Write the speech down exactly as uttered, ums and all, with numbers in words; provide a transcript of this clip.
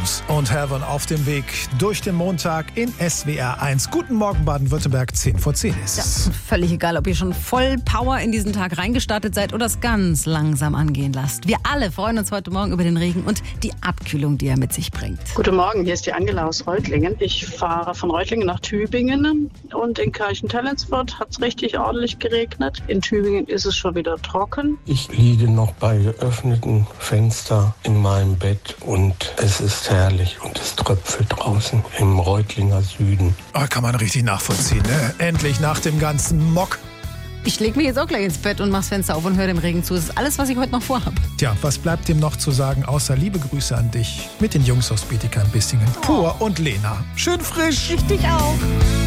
Dreams und Heaven auf dem Weg durch den Montag in S W R eins. Guten Morgen Baden-Württemberg, zehn vor zehn ist es. Ja, völlig egal, ob ihr schon voll Power in diesen Tag reingestartet seid oder es ganz langsam angehen lasst. Wir alle freuen uns heute Morgen über den Regen und die Abkühlung, die er mit sich bringt. Guten Morgen, hier ist die Angela aus Reutlingen. Ich fahre von Reutlingen nach Tübingen und in Kirchen-Tellinsfurt hat es richtig ordentlich geregnet. In Tübingen ist es schon wieder trocken. Ich liege noch bei geöffnetem Fenster in meinem Bett und es ist herrlich und es tröpfelt draußen im Reutlinger Süden. Oh, kann man richtig nachvollziehen, ne? Endlich nach dem ganzen Mock. Ich leg mich jetzt auch gleich ins Bett und mach's Fenster auf und höre dem Regen zu. Das ist alles, was ich heute noch vorhab. Tja, was bleibt dem noch zu sagen, außer liebe Grüße an dich mit den Jungs aus Bietigheim-Bissingen, Pur und Lena. Schön frisch. Richtig auch.